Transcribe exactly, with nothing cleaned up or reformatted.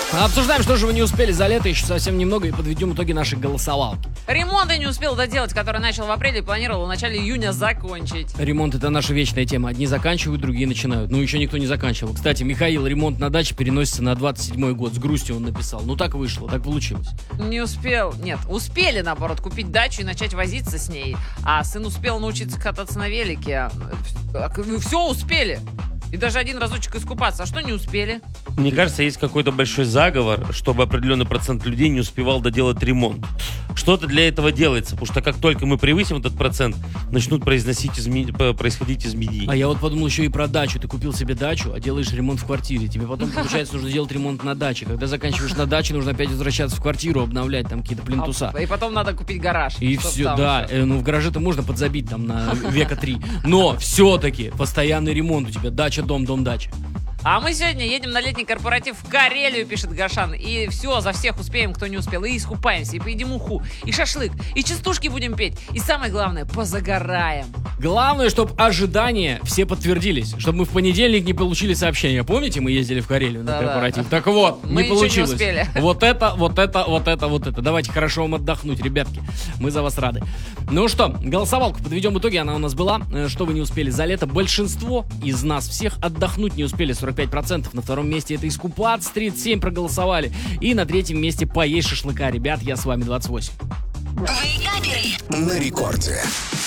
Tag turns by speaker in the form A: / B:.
A: Обсуждаем, что же вы не успели за лето, еще совсем немного, и подведем итоги нашей голосовалки.
B: Ремонт я не успел доделать, который начал в апреле и планировал в начале июня закончить.
A: Ремонт — это наша вечная тема. Одни заканчивают, другие начинают. Ну, еще никто не заканчивал. Кстати, Михаил, ремонт на даче переносится на двадцать седьмой год. С грустью он написал. Ну, так вышло, так получилось.
B: Не успел. Нет, успели, наоборот, купить дачу и начать возиться с ней. А сын успел научиться кататься на велике. Вы все успели. И даже один разочек искупаться. А что не успели?
C: Мне кажется, есть какой-то большой заговор, чтобы определенный процент людей не успевал доделать ремонт. Что-то для этого делается, потому что как только мы превысим этот процент, начнут произносить изме... происходить изменения.
A: А я вот подумал еще и про дачу. Ты купил себе дачу, а делаешь ремонт в квартире. Тебе потом, получается, нужно делать ремонт на даче. Когда заканчиваешь на даче, нужно опять возвращаться в квартиру, обновлять там какие-то плинтуса.
B: И потом надо купить гараж.
A: И все, да. Э, ну, в гараже-то можно подзабить там на века три. Но все-таки постоянный ремонт у тебя. Дача, дом, дом, дача.
B: А мы сегодня едем на летний корпоратив в Карелию, пишет Гашан. И все, за всех успеем, кто не успел. И искупаемся, и поедим уху, и шашлык, и частушки будем петь. И самое главное, позагораем.
A: Главное, чтобы ожидания все подтвердились. Чтобы мы в понедельник не получили сообщение. Помните, мы ездили в Карелию на
B: Да-да.
A: корпоратив? Так вот,
B: Мы
A: не
B: ничего не
A: получилось.
B: успели.
A: Вот это, вот это, вот это, вот это. Давайте хорошо вам отдохнуть, ребятки. Мы за вас рады. Ну что, голосовалку подведем итоги. Она у нас была. Что вы не успели за лето? Большинство из нас всех отдохнуть не успели. сорок пять процентов. На втором месте это искупаться. тридцать семь процентов проголосовали. И на третьем месте поесть шашлыка. Ребят, я с вами двадцать восемь.
D: На рекорде.